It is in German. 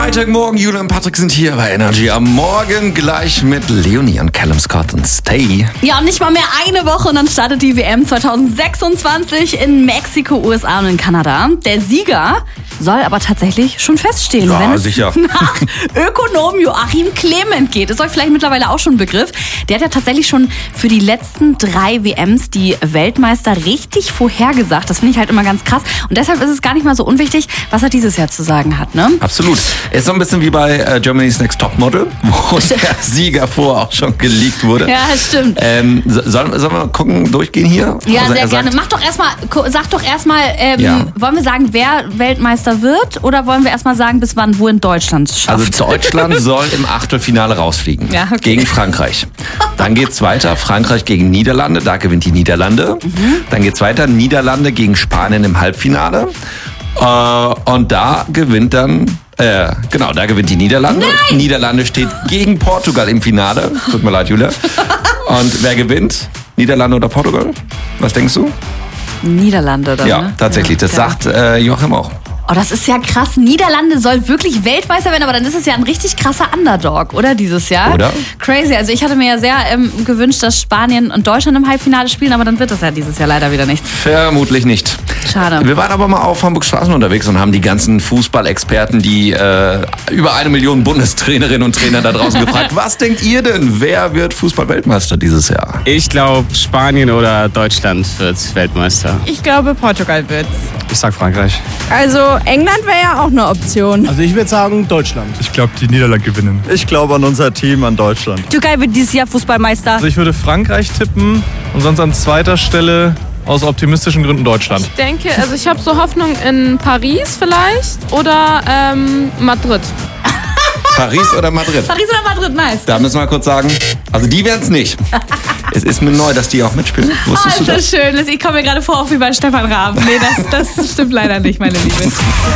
Freitagmorgen, Julia und Patrick sind hier bei Energy. Am Morgen gleich mit Leonie und Callum Scott und Stay. Ja, und nicht mal mehr eine Woche und dann startet die WM 2026 in Mexiko, USA und in Kanada. Der Sieger soll aber tatsächlich schon feststehen, Ja, wenn es sicher. nach Ökonom Joachim Clement geht. Ist euch vielleicht mittlerweile auch schon ein Begriff. Der hat ja tatsächlich schon für die letzten 3 WMs die Weltmeister richtig vorhergesagt. Das finde ich halt immer ganz krass. Und deshalb ist es gar nicht mal so unwichtig, was er dieses Jahr zu sagen hat, ne? Absolut. Ist so ein bisschen wie bei Germany's Next Topmodel, wo der Sieger vorher auch schon geleakt wurde. Ja, stimmt. Sollen wir mal gucken, durchgehen hier? Ja, Also sehr er gerne. Sag doch erstmal, wollen wir sagen, wer Weltmeister wird? Oder wollen wir erstmal sagen, bis wann wo in Deutschland es schafft? Also Deutschland soll im Achtelfinale rausfliegen. Ja, okay. Gegen Frankreich. Dann geht's weiter. Frankreich gegen Niederlande. Da gewinnt die Niederlande. Dann geht's weiter. Niederlande gegen Spanien im Halbfinale. Und da gewinnt dann... da gewinnt die Niederlande. Nein! Niederlande steht gegen Portugal im Finale. Tut mir leid, Julia. Und wer gewinnt? Niederlande oder Portugal? Was denkst du? Niederlande dann, Ja, ne? tatsächlich. Das Ja. sagt Joachim auch. Oh, das ist ja krass. Niederlande soll wirklich Weltmeister werden, aber dann ist es ja ein richtig krasser Underdog, oder, dieses Jahr? Oder? Crazy. Also ich hatte mir ja sehr gewünscht, dass Spanien und Deutschland im Halbfinale spielen, aber dann wird das ja dieses Jahr leider wieder nichts. Vermutlich nicht. Schade. Wir waren aber mal auf Hamburgs Straßen unterwegs und haben die ganzen Fußballexperten, die über 1 Million Bundestrainerinnen und Trainer da draußen gefragt, was denkt ihr denn, wer wird Fußball-Weltmeister dieses Jahr? Ich glaube, Spanien oder Deutschland wird Weltmeister. Ich glaube, Portugal wird's. Ich sag Frankreich. Also England wäre ja auch eine Option. Also ich würde sagen Deutschland. Ich glaube, die Niederlande gewinnen. Ich glaube an unser Team, an Deutschland. Türkei wird dieses Jahr Fußballmeister. Also ich würde Frankreich tippen und sonst an zweiter Stelle aus optimistischen Gründen Deutschland. Ich denke, also ich habe so Hoffnung in Paris vielleicht oder Madrid. Paris oder Madrid? Paris oder Madrid, nice. Da müssen wir kurz sagen, also die werden es nicht. Es ist mir neu, dass die auch mitspielen. Wusstest du ist das? das schön. Ich komme mir gerade vor, auch wie bei Stefan Raab. Nee, das stimmt leider nicht, meine Liebe.